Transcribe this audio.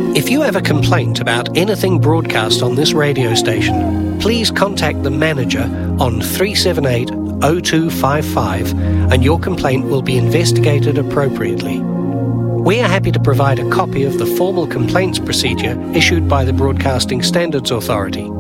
If you have a complaint about anything broadcast on this radio station, please contact the manager on 378-0255 and your complaint will be investigated appropriately. We are happy to provide a copy of the formal complaints procedure issued by the Broadcasting Standards Authority.